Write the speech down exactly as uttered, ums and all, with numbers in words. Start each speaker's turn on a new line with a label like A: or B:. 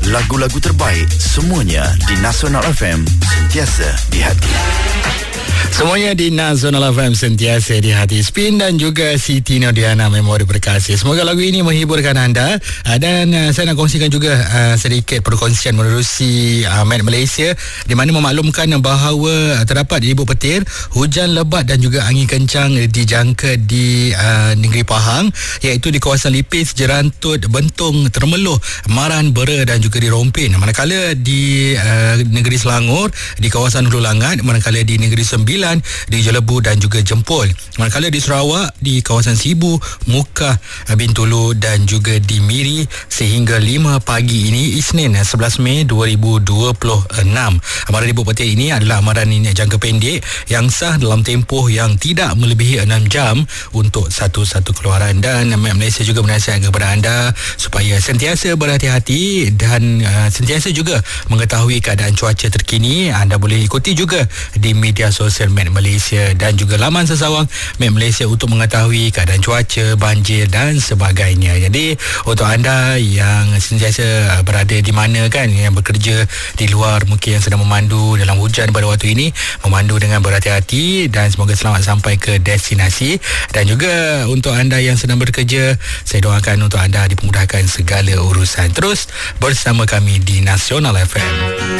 A: lagu-lagu terbaik semuanya di Nasional F M, sentiasa di hati.
B: Semuanya di Nasional F M, sentiasa di hati. Spin dan juga Siti Nodiana, Memori Berkasih. Semoga lagu ini menghiburkan anda. Dan uh, saya nak kongsikan juga uh, sedikit perkongsian menerusi uh, Met Malaysia, di mana memaklumkan bahawa terdapat di ibu petir hujan lebat dan juga angin kencang dijangka di uh, negeri Pahang, iaitu di kawasan Lipis, Jerantut, Bentong, Termeluh, Maran, Bera dan juga di Rompin. Manakala di uh, negeri Selangor, di kawasan Hulu Langat, manakala di negeri Sembilan, di Jelebu dan juga Jempol. Manakala di Sarawak, di kawasan Sibu, Mukah, Bintulu dan juga di Miri sehingga lima pagi ini, Isnin sebelas Mei dua ribu dua puluh enam. Amaran ibu petir ini adalah amaran ini jangka pendek yang sah dalam tempoh yang tidak melebihi enam jam untuk satu-satu keluaran. Dan Met Malaysia juga menasihatkan kepada anda supaya sentiasa berhati-hati dan uh, sentiasa juga mengetahui keadaan cuaca terkini. Anda boleh ikuti juga di media sosial Met Malaysia dan juga laman sesawang Met Malaysia untuk mengetahui keadaan cuaca, banjir dan sebagainya. Jadi untuk anda yang sentiasa berada di mana kan, yang bekerja di luar, mungkin yang sedang memandu dalam hujan pada waktu ini, memandu dengan berhati-hati dan semoga selamat sampai ke destinasi. Dan juga untuk anda yang sedang bekerja, saya doakan untuk anda dipermudahkan segala urusan. Terus bersama kami di Nasional F M.